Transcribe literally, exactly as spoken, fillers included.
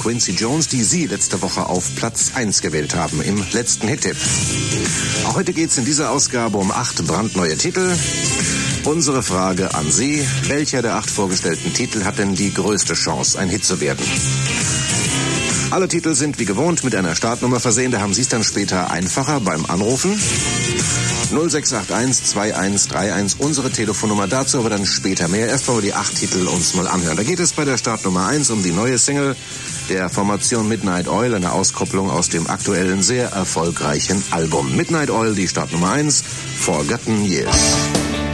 Quincy Jones, die Sie letzte Woche auf Platz eins gewählt haben im letzten Hit-Tipp. Auch heute geht es in dieser Ausgabe um acht brandneue Titel. Unsere Frage an Sie: Welcher der acht vorgestellten Titel hat denn die größte Chance, ein Hit zu werden? Alle Titel sind wie gewohnt mit einer Startnummer versehen, da haben Sie es dann später einfacher beim Anrufen. null sechs acht eins zwei eins drei eins, unsere Telefonnummer, dazu aber dann später mehr. Erst wollen wir die acht Titel uns mal anhören. Da geht es bei der Startnummer eins um die neue Single der Formation Midnight Oil, eine Auskopplung aus dem aktuellen, sehr erfolgreichen Album. Midnight Oil, die Startnummer eins, Forgotten Years.